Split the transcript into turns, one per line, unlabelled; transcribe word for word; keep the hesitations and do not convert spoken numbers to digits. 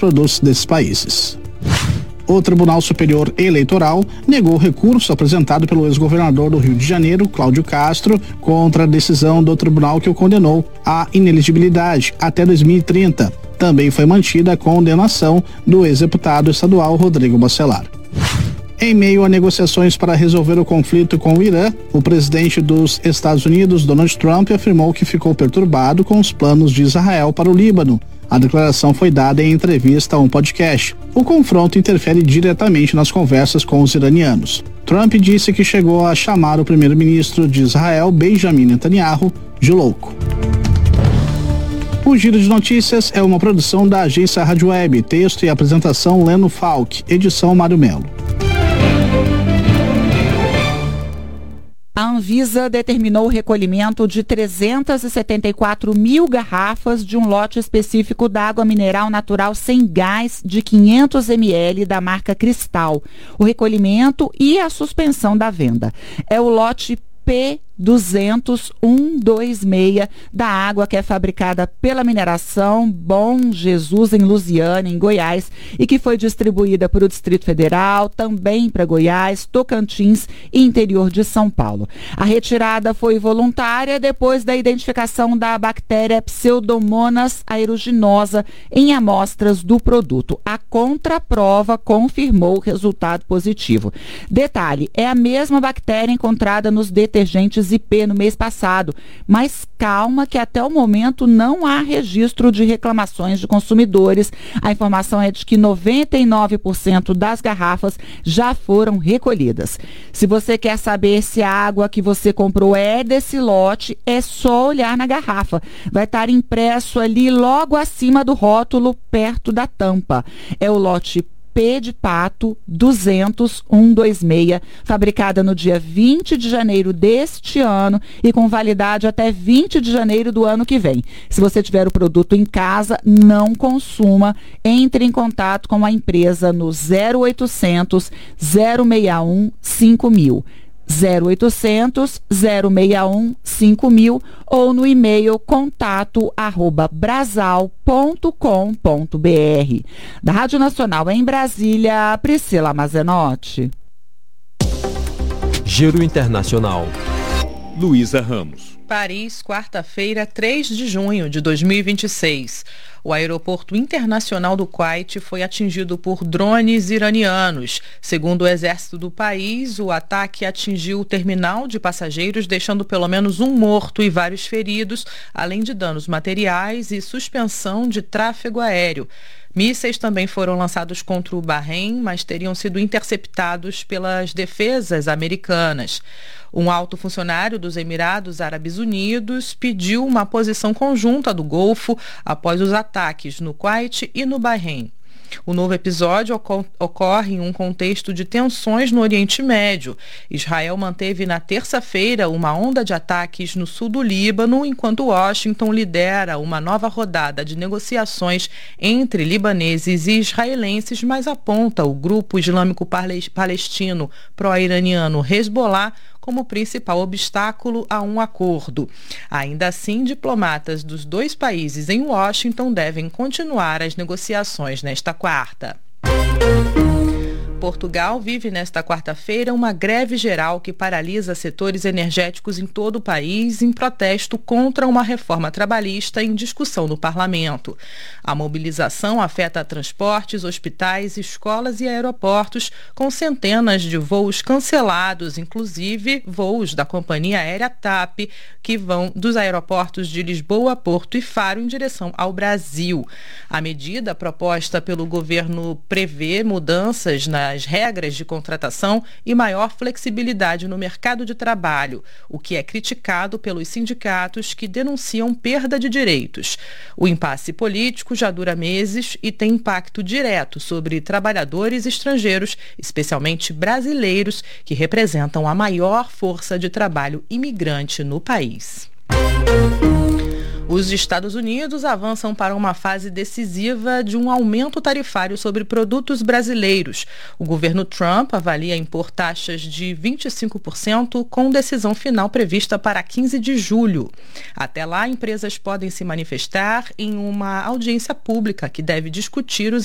produtos desses países. O Tribunal Superior Eleitoral negou o recurso apresentado pelo ex-governador do Rio de Janeiro, Cláudio Castro, contra a decisão do tribunal que o condenou à inelegibilidade até dois mil e trinta. Também foi mantida a condenação do ex-deputado estadual Rodrigo Bacelar. Em meio a negociações para resolver o conflito com o Irã, o presidente dos Estados Unidos, Donald Trump, afirmou que ficou perturbado com os planos de Israel para o Líbano. A declaração foi dada em entrevista a um podcast. O confronto interfere diretamente nas conversas com os iranianos. Trump disse que chegou a chamar o primeiro-ministro de Israel, Benjamin Netanyahu, de louco. O Giro de Notícias é uma produção da agência Rádio Web, texto e apresentação Leno Falck, edição Mário Melo.
A Anvisa determinou o recolhimento de trezentas e setenta e quatro mil garrafas de um lote específico da água mineral natural sem gás de quinhentos mililitros da marca Cristal. O recolhimento e a suspensão da venda. É o lote P duzentos um dois seis da água que é fabricada pela mineração Bom Jesus em Lusiânia, em Goiás, e que foi distribuída para o Distrito Federal, também para Goiás, Tocantins e interior de São Paulo. A retirada foi voluntária depois da identificação da bactéria Pseudomonas aeruginosa em amostras do produto. A contraprova confirmou o resultado positivo. Detalhe, é a mesma bactéria encontrada nos detergentes I P no mês passado, mas calma que até o momento não há registro de reclamações de consumidores. A informação é de que noventa e nove por cento das garrafas já foram recolhidas. Se você quer saber se a água que você comprou é desse lote, é só olhar na garrafa. Vai estar impresso ali logo acima do rótulo, perto da tampa. É o lote P de pato duzentos um dois seis, fabricada no dia vinte de janeiro deste ano e com validade até vinte de janeiro do ano que vem. Se você tiver o produto em casa, não consuma. Entre em contato com a empresa no zero oitocentos, zero seis um, cinco mil. zero oitocentos, zero seis um, cinco mil ou no e-mail contato arroba brasal ponto com ponto br. Da Rádio Nacional em Brasília, Priscila Mazenotti.
Giro Internacional. Luísa Ramos.
Paris, quarta-feira, três de junho de dois mil e vinte e seis. O aeroporto internacional do Kuwait foi atingido por drones iranianos. Segundo o exército do país, o ataque atingiu o terminal de passageiros, deixando pelo menos um morto e vários feridos, além de danos materiais e suspensão de tráfego aéreo. Mísseis também foram lançados contra o Bahrein, mas teriam sido interceptados pelas defesas americanas. Um alto funcionário dos Emirados Árabes Unidos pediu uma posição conjunta do Golfo após os ataques no Kuwait e no Bahrein. O novo episódio ocorre em um contexto de tensões no Oriente Médio. Israel manteve na terça-feira uma onda de ataques no sul do Líbano, enquanto Washington lidera uma nova rodada de negociações entre libaneses e israelenses, mas aponta o grupo islâmico palestino pró-iraniano Hezbollah como principal obstáculo a um acordo. Ainda assim, diplomatas dos dois países em Washington devem continuar as negociações nesta quarta. Portugal vive nesta quarta-feira uma greve geral que paralisa setores energéticos em todo o país em protesto contra uma reforma trabalhista em discussão no parlamento. A mobilização afeta transportes, hospitais, escolas e aeroportos, com centenas de voos cancelados, inclusive voos da companhia aérea TAP, que vão dos aeroportos de Lisboa, Porto e Faro em direção ao Brasil. A medida proposta pelo governo prevê mudanças nas as regras de contratação e maior flexibilidade no mercado de trabalho, o que é criticado pelos sindicatos que denunciam perda de direitos. O impasse político já dura meses e tem impacto direto sobre trabalhadores estrangeiros, especialmente brasileiros, que representam a maior força de trabalho imigrante no país. Os Estados Unidos avançam para uma fase decisiva de um aumento tarifário sobre produtos brasileiros. O governo Trump avalia impor taxas de vinte e cinco por cento, com decisão final prevista para quinze de julho. Até lá, empresas podem se manifestar em uma audiência pública que deve discutir os